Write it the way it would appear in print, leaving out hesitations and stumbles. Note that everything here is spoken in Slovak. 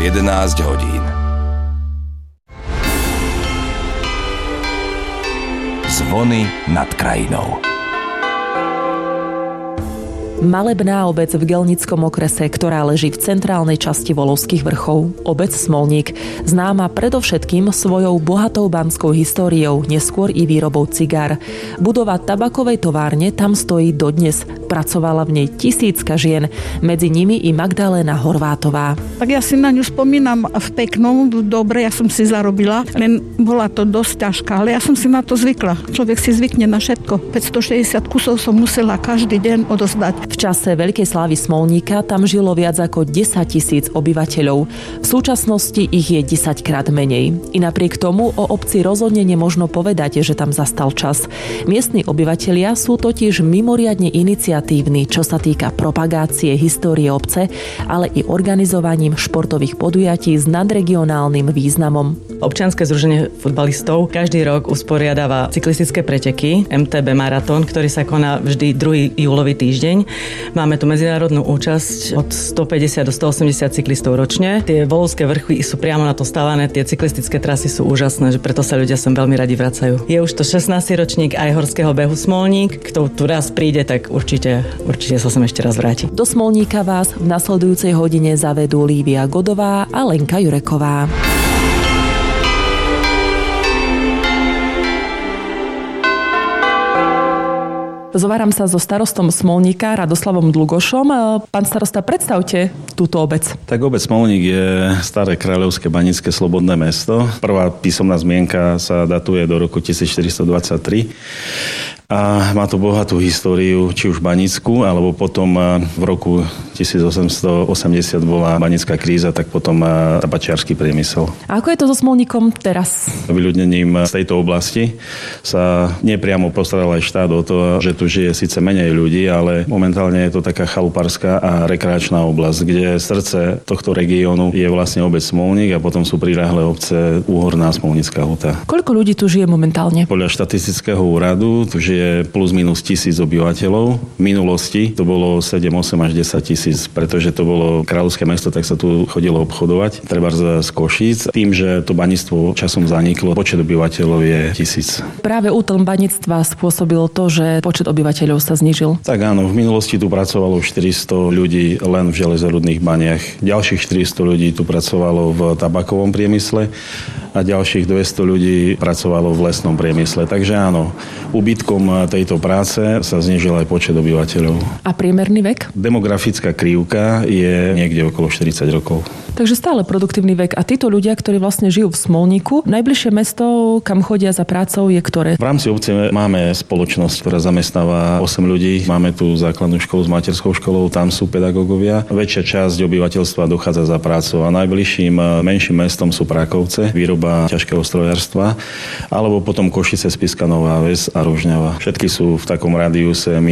11 hodín. Zvony nad krajinou. Malebná obec v Gelnickom okrese, ktorá leží v centrálnej časti Volovských vrchov. Obec Smolník, známa predovšetkým svojou bohatou banskou históriou, neskôr i výrobou cigár. Budova tabakovej továrne tam stojí dodnes. Pracovala v nej tisícka žien, medzi nimi i Magdaléna Horvátová. Tak ja si na ňu spomínam v peknom, dobre, ja som si zarobila, len bola to dosť ťažká, ale ja som si na to zvykla. Človek si zvykne na všetko. 560 kusov som musela každý deň odozdať. V čase veľkej slávy Smolníka tam žilo viac ako 10 000 obyvateľov. V súčasnosti ich je 10-krát menej. I napriek tomu o obci rozhodne nemožno povedať, že tam zastal čas. Miestni obyvatelia sú totiž mimoriadne iniciatívni, čo sa týka propagácie histórie obce, ale i organizovaním športových podujatí s nadregionálnym významom. Občianske združenie futbalistov každý rok usporiadáva cyklistické preteky MTB Maratón, ktorý sa koná vždy 2. júlový týždeň. Máme tu medzinárodnú účasť od 150 do 180 cyklistov ročne. Tie Volovské vrchy sú priamo na to stávané, tie cyklistické trasy sú úžasné, že preto sa ľudia sem veľmi radi vracajú. Je už to 16. ročník aj horského behu Smolník. Kto tu raz príde, tak určite sa sem ešte raz vráti. Do Smolníka vás v nasledujúcej hodine zavedú Lívia Godová a Lenka Jureková. Zováram sa so starostom Smolníka, Radoslavom Dlugošom. Pán starosta, predstavte túto obec. Tak obec Smolník je staré kráľovské banické slobodné mesto. Prvá písomná zmienka sa datuje do roku 1423. A má to bohatú históriu, či už banickú, alebo potom v roku 1880 bola banická kríza, tak potom tabačiarsky priemysel. A ako je to so Smolníkom teraz? Vyľudnením z tejto oblasti sa nepriamo postaral aj štát o to, že tu žije síce menej ľudí, ale momentálne je to taká chalupárska a rekreačná oblasť, kde srdce tohto regiónu je vlastne obec Smolník a potom sú priľahlé obce Úhorná, Smolnícka Huta. Koľko ľudí tu žije momentálne? Podľa štatistického úradu tu žije plus minus 1000 obyvateľov. V minulosti to bolo 7, 8 až 10 000, pretože to bolo kráľovské mesto, tak sa tu chodilo obchodovať. Treba z Košíc. Tým, že to baníctvo časom zaniklo, počet obyvateľov je 1000. Práve útlm baníctva spôsobilo to, že počet obyvateľov sa znížil. Tak áno, v minulosti tu pracovalo 400 ľudí len v železorudných baniach. Ďalších 400 ľudí tu pracovalo v tabakovom priemysle a ďalších 200 ľudí pracovalo v lesnom priemysle. Takže áno, úbytkom tejto práce sa znížil aj počet obyvateľov. A priemerný vek? Demografická krivka je niekde okolo 40 rokov. Takže stále produktívny vek. A títo ľudia, ktorí vlastne žijú v Smolníku, najbližšie mesto, kam chodia za prácou, je ktoré? V rámci obce máme spoločnosť, ktorá zamestnáva 8 ľudí. Máme tu základnú školu s materskou školou, tam sú pedagógovia. Väčšia časť obyvateľstva dochádza za prácou a najbližším menším mestom sú Prákovce, výroba ťažkého strojárstva, alebo potom Košice, Spišská Nová Ves a Rožňava. Všetky sú v takom rádiuse